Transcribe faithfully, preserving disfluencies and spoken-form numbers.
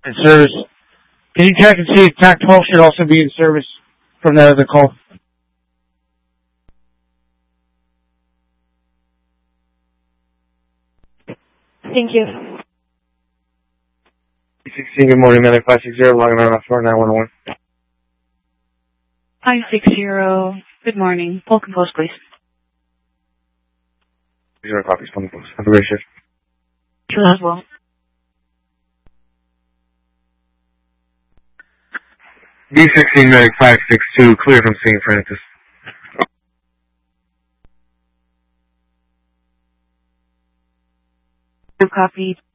in service. Can you check and see if T A C twelve should also be in service from that other call? Thank you. sixteen, good morning, nine five six zero, logging on off four nine one one. five six zero, good morning. Pull compose, please. Zero copies, pull compose. Have a great shift. You as well. B sixteen, medic five six two, clear from Saint Francis. You copy.